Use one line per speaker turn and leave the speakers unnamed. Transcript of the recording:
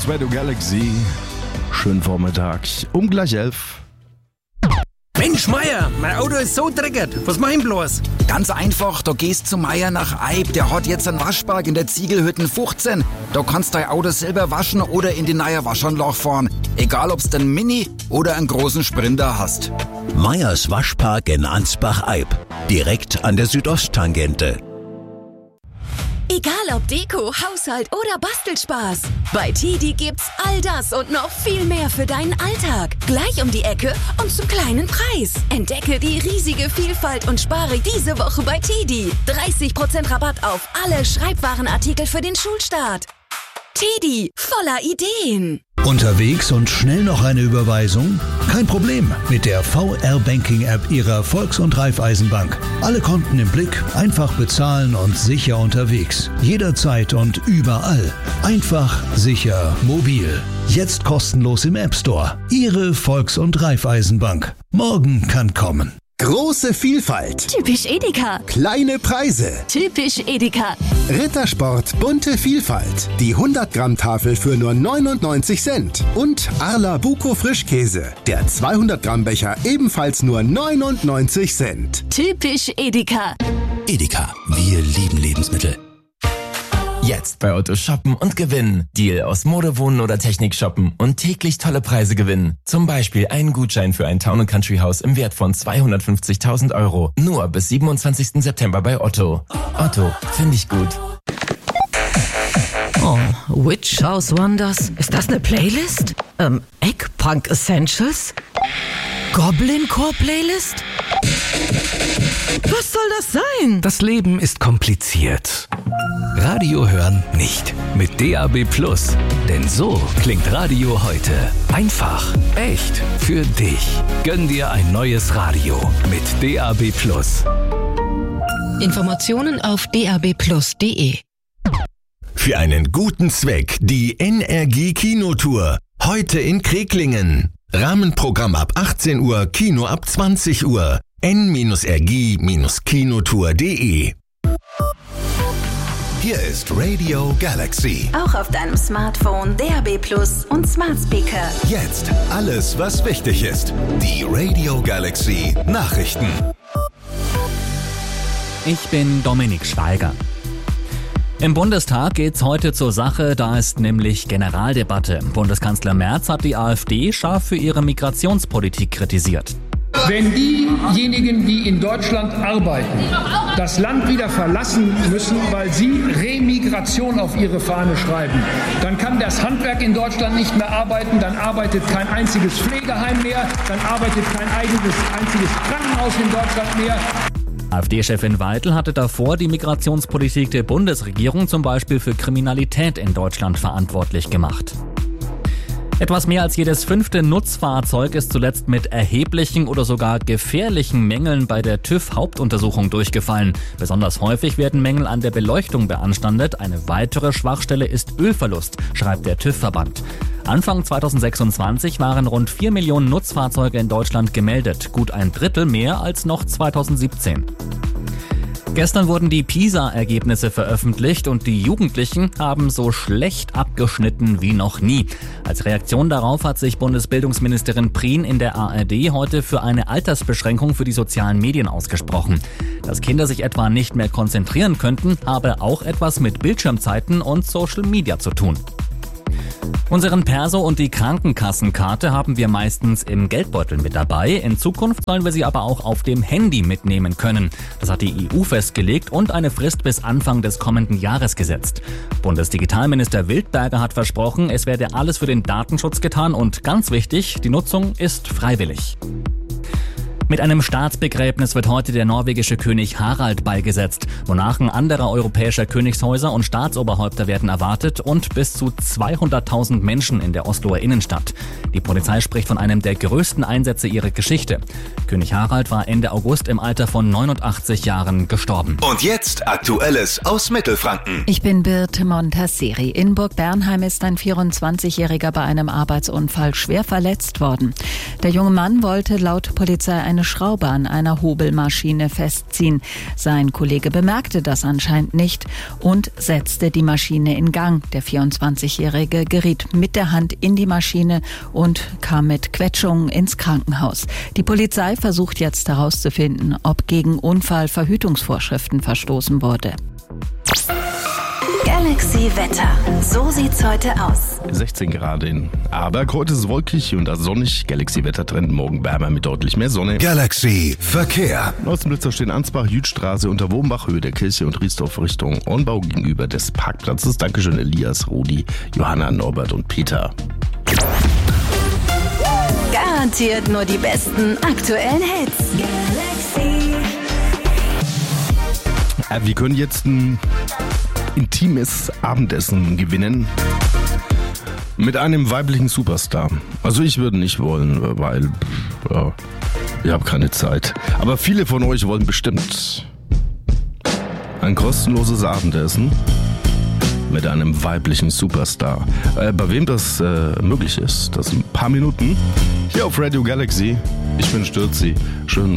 Radio Galaxy. Schönen Vormittag. Um gleich 11.
Mensch, Meier, mein Auto ist so dreckig. Was mach ich bloß?
Ganz einfach, da gehst zu Meier nach Eib. Der hat jetzt einen Waschpark in der Ziegelhütten 15. Da kannst dein Auto selber waschen oder in die neue Waschanlage fahren. Egal, ob's den Mini oder einen großen Sprinter hast.
Meyers Waschpark in Ansbach-Eib. Direkt an der Südosttangente.
Egal ob Deko, Haushalt oder Bastelspaß. Bei TIDI gibt's all das und noch viel mehr für deinen Alltag. Gleich um die Ecke und zum kleinen Preis. Entdecke die riesige Vielfalt und spare diese Woche bei TIDI. 30% Rabatt auf alle Schreibwarenartikel für den Schulstart. TIDI, voller Ideen.
Unterwegs und schnell noch eine Überweisung? Kein Problem mit der VR-Banking-App Ihrer Volks- und Raiffeisenbank. Alle Konten im Blick, einfach bezahlen und sicher unterwegs. Jederzeit und überall. Einfach, sicher, mobil. Jetzt kostenlos im App Store. Ihre Volks- und Raiffeisenbank. Morgen kann kommen.
Große Vielfalt.
Typisch Edeka.
Kleine Preise.
Typisch Edeka.
Rittersport bunte Vielfalt. Die 100-Gramm-Tafel für nur 99 Cent. Und Arla Buko Frischkäse. Der 200-Gramm-Becher ebenfalls nur 99 Cent.
Typisch Edeka.
Edeka, wir lieben Lebensmittel. Jetzt bei Otto shoppen und gewinnen. Deal aus Mode, Wohnen oder Technik shoppen und täglich tolle Preise gewinnen. Zum Beispiel einen Gutschein für ein Town & Country Haus im Wert von 250.000 €. Nur bis 27. September bei Otto. Otto, finde ich gut.
Oh, Witch House Wonders. Ist das eine Playlist? Eggpunk Essentials? Goblin Core Playlist? Was soll das sein?
Das Leben ist kompliziert. Radio hören nicht. Mit DAB+. Denn so klingt Radio heute. Einfach, echt, für dich. Gönn dir ein neues Radio mit DAB+.
Informationen auf dabplus.de.
Für einen guten Zweck die NRG Kinotour. Heute in Kreklingen. Rahmenprogramm ab 18 Uhr, Kino ab 20 Uhr. n-rg-kinotour.de. Hier ist Radio Galaxy.
Auch auf deinem Smartphone, DAB+ und Smart Speaker.
Jetzt alles, was wichtig ist. Die Radio Galaxy Nachrichten.
Ich bin Dominik Schweiger. Im Bundestag geht's heute zur Sache, da ist nämlich Generaldebatte. Bundeskanzler Merz hat die AfD scharf für ihre Migrationspolitik kritisiert.
Wenn diejenigen, die in Deutschland arbeiten, das Land wieder verlassen müssen, weil sie Remigration auf ihre Fahne schreiben, dann kann das Handwerk in Deutschland nicht mehr arbeiten, dann arbeitet kein einziges Pflegeheim mehr, dann arbeitet kein einziges Krankenhaus in Deutschland mehr.
AfD-Chefin Weidel hatte davor die Migrationspolitik der Bundesregierung zum Beispiel für Kriminalität in Deutschland verantwortlich gemacht. Etwas mehr als jedes 5. Nutzfahrzeug ist zuletzt mit erheblichen oder sogar gefährlichen Mängeln bei der TÜV-Hauptuntersuchung durchgefallen. Besonders häufig werden Mängel an der Beleuchtung beanstandet. Eine weitere Schwachstelle ist Ölverlust, schreibt der TÜV-Verband. Anfang 2026 waren rund 4 Millionen Nutzfahrzeuge in Deutschland gemeldet, gut ein Drittel mehr als noch 2017. Gestern wurden die PISA-Ergebnisse veröffentlicht und die Jugendlichen haben so schlecht abgeschnitten wie noch nie. Als Reaktion darauf hat sich Bundesbildungsministerin Prien in der ARD heute für eine Altersbeschränkung für die sozialen Medien ausgesprochen. Dass Kinder sich etwa nicht mehr konzentrieren könnten, habe auch etwas mit Bildschirmzeiten und Social Media zu tun. Unseren Perso und die Krankenkassenkarte haben wir meistens im Geldbeutel mit dabei. In Zukunft sollen wir sie aber auch auf dem Handy mitnehmen können. Das hat die EU festgelegt und eine Frist bis Anfang des kommenden Jahres gesetzt. Bundesdigitalminister Wildberger hat versprochen, es werde alles für den Datenschutz getan und ganz wichtig, die Nutzung ist freiwillig. Mit einem Staatsbegräbnis wird heute der norwegische König Harald beigesetzt. Monarchen anderer europäischer Königshäuser und Staatsoberhäupter werden erwartet und bis zu 200.000 Menschen in der Osloer Innenstadt. Die Polizei spricht von einem der größten Einsätze ihrer Geschichte. König Harald war Ende August im Alter von 89 Jahren gestorben.
Und jetzt Aktuelles aus Mittelfranken.
Ich bin Birte Montasseri. In Burg-Bernheim ist ein 24-Jähriger bei einem Arbeitsunfall schwer verletzt worden. Der junge Mann wollte laut Polizei eine eine Schraube an einer Hobelmaschine festziehen. Sein Kollege bemerkte das anscheinend nicht und setzte die Maschine in Gang. Der 24-Jährige geriet mit der Hand in die Maschine und kam mit Quetschungen ins Krankenhaus. Die Polizei versucht jetzt herauszufinden, ob gegen Unfallverhütungsvorschriften verstoßen wurde.
Galaxy Wetter. So sieht's heute aus.
16 Grad in Aarberg. Heute ist es wolkig und sonnig. Galaxy Wetter Trend. Morgen wärmer mit deutlich mehr Sonne.
Galaxy Verkehr.
Neuesten Blitzer stehen Ansbach, Jütstraße unter Wurmbach, Höhe der Kirche und Riesdorf Richtung Ornbau gegenüber des Parkplatzes. Dankeschön Elias, Rudi, Johanna, Norbert und Peter.
Garantiert nur die besten aktuellen Hits. Galaxy.
Wir können jetzt ein intimes Abendessen gewinnen mit einem weiblichen Superstar. Also ich würde nicht wollen, weil ich habe keine Zeit. Aber viele von euch wollen bestimmt ein kostenloses Abendessen mit einem weiblichen Superstar. Bei wem das möglich ist, das in ein paar Minuten hier auf Radio Galaxy. Ich bin Stürzi. Schönen